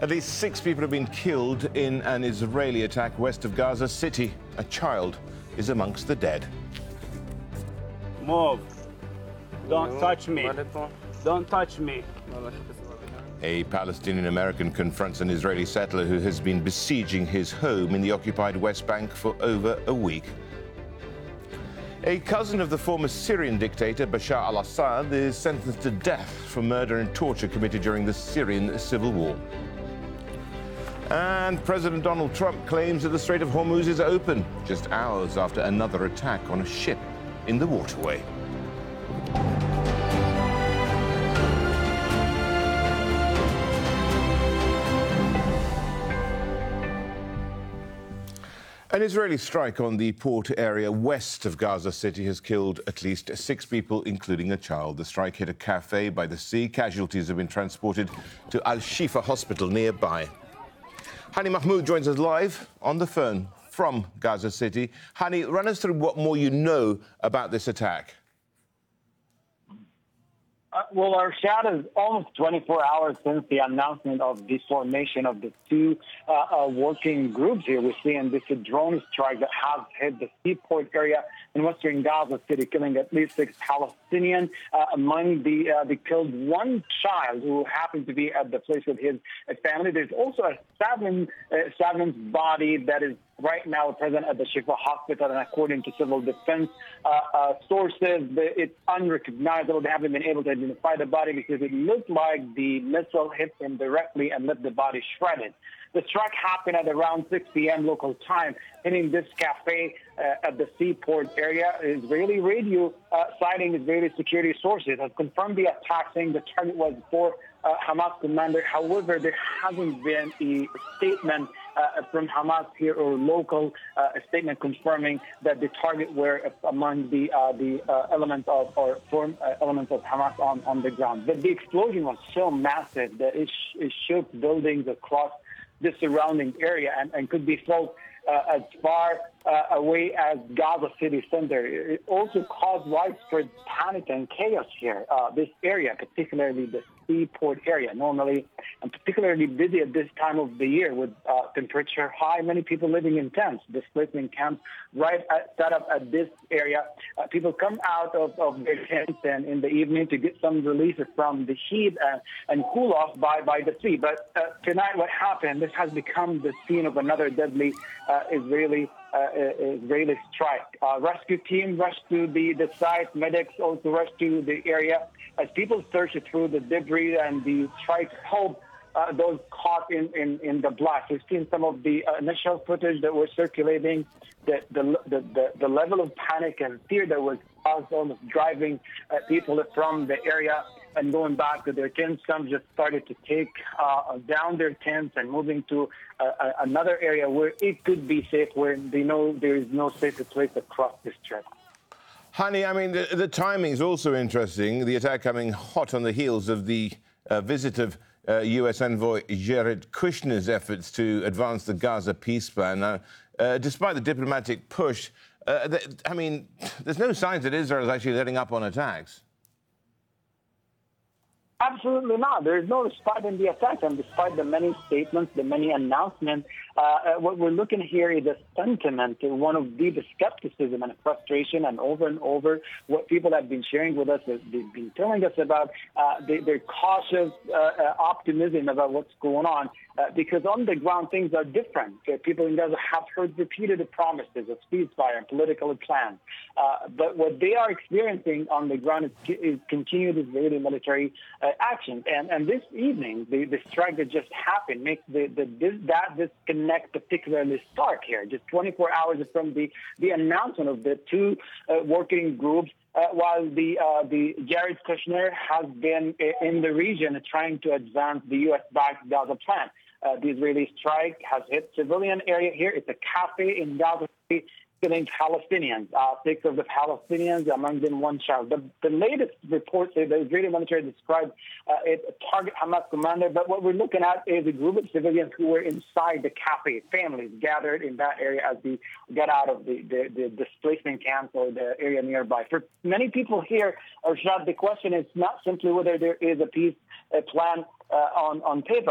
At least 6 people have been killed in an Israeli attack west of Gaza City. A child is amongst the dead. Move. Don't touch me. Don't touch me. A Palestinian-American confronts an Israeli settler who has been besieging his home in the occupied West Bank for over a week. A cousin of the former Syrian dictator Bashar al-Assad is sentenced to death for murder and torture committed during the Syrian civil war. And President Donald Trump claims that the Strait of Hormuz is open, just hours after another attack on a ship in the waterway. An Israeli strike on the port area west of Gaza City has killed at least 6 people, including a child. The strike hit a cafe by the sea. Casualties have been transported to Al-Shifa Hospital nearby. Hani Mahmoud joins us live on the phone from Gaza City. Hani, run us through what more you know about this attack. Well, Arshad, is almost 24 hours since the announcement of the formation of the 2 working groups here. We're seeing this drone strike that has hit the seaport area in western Gaza City, killing at least 6 Palestinians. Among the killed, 1 child who happened to be at the place with his family. There's also a 7th body that is right now present at the Shifa Hospital, and according to civil defense sources, it's unrecognizable. They haven't been able to identify the body because it looked like the missile hit him directly and left the body shredded. The strike happened at around 6 p.m. local time, hitting this cafe at the seaport area. Israeli radio citing Israeli security sources have confirmed the attack, saying the target was for Hamas commander. However, there hasn't been a statement from Hamas here or local statement confirming that the target were among the elements of or form elements of Hamas on the ground. But the explosion was so massive that it shook buildings across the surrounding area and could be felt as far away as Gaza City Center. It also caused widespread panic and chaos here. This area, particularly the seaport area, normally and particularly busy at this time of the year with temperature high, many people living in tents, displacement camps set up at this area. People come out of their tents and in the evening to get some relief from the heat and cool off by the sea. But tonight what happened, this has become the scene of another deadly Israeli strike. Rescue team rushed to the site. Medics also rushed to the area as people searched through the debris, and the strike helped those caught in the blast. We've seen some of the initial footage that was circulating. The level of panic and fear that was caused, almost driving people from the area and going back to their tents. Some just started to take down their tents and moving to another area where it could be safe, where they know there is no safer place across this trip. Hani, I mean, the timing is also interesting. The attack coming hot on the heels of the visit of U.S. envoy Jared Kushner's efforts to advance the Gaza peace plan. Now, despite the diplomatic push, I mean, there's no signs that Israel is actually letting up on attacks. Absolutely not. There is no respite in the attack, and despite the many statements, the many announcements, what we're looking here is a sentiment, one of the skepticism and frustration, and over what people have been sharing with us, they've been telling us about their cautious optimism about what's going on, because on the ground things are different. People in Gaza have heard repeated promises of ceasefire and political plans, but what they are experiencing on the ground is continued Israeli military action. And this evening, the strike that just happened makes that disconnect particularly stark here. Just 24 hours from the announcement of the 2 working groups, while the Jared Kushner has been in the region trying to advance the U.S.-backed Gaza plan. The Israeli strike has hit civilian area here. It's a cafe in Gaza City, killing Palestinians, 6 of the Palestinians, among them 1 child. The latest report says the Israeli military described it a target Hamas commander, but what we're looking at is a group of civilians who were inside the cafe, families gathered in that area as they got out of the displacement camps or the area nearby. For many people here, Arshad, the question is not simply whether there is a peace plan on paper.